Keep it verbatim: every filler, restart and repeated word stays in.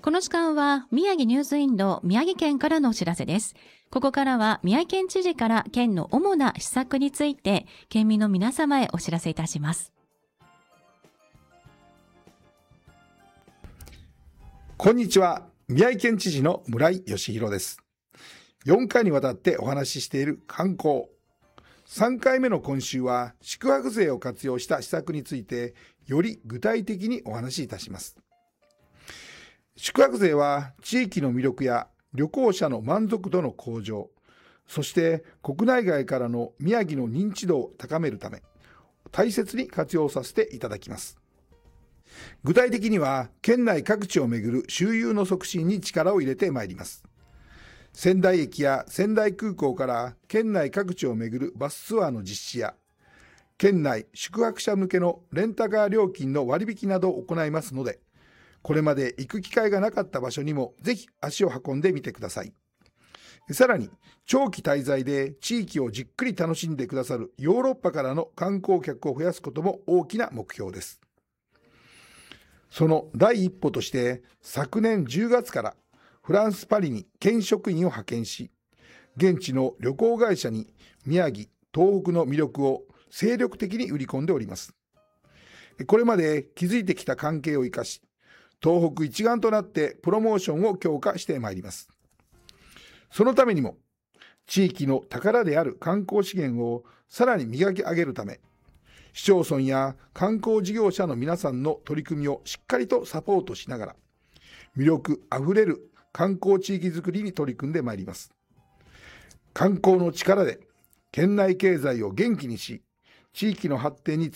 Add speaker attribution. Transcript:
Speaker 1: この時間は宮城ニュースインド宮城県からのお知らせです。ここからは宮城県知事から県の主な施策について県民の皆様へお知らせいたします。
Speaker 2: こんにちは。宮城県知事の村井義弘です。よんかいにわたってお話ししている観光。さんかいめの今週は宿泊税を活用した施策についてより具体的にお話しいたします。宿泊税は地域の魅力や旅行者の満足度の向上、そして国内外からの宮城の認知度を高めるため、大切に活用させていただきます。具体的には、県内各地をめぐる周遊の促進に力を入れてまいります。仙台駅や仙台空港から県内各地をめぐるバスツアーの実施や、県内宿泊者向けのレンタカー料金の割引などを行いますので、これまで行く機会がなかった場所にもぜひ足を運んでみてください。さらに、長期滞在で地域をじっくり楽しんでくださるヨーロッパからの観光客を増やすことも大きな目標です。その第一歩として、昨年じゅうがつからフランス・パリに県職員を派遣し、現地の旅行会社に宮城、東北の魅力を精力的に売り込んでおります。これまで築いてきた関係を生かし、東北一丸となってプロモーションを強化してまいります。そのためにも、地域の宝である観光資源をさらに磨き上げるため、市町村や観光事業者の皆さんの取り組みをしっかりとサポートしながら、魅力あふれる観光地域づくりに取り組んでまいります。観光の力で県内経済を元気にし、地域の発展に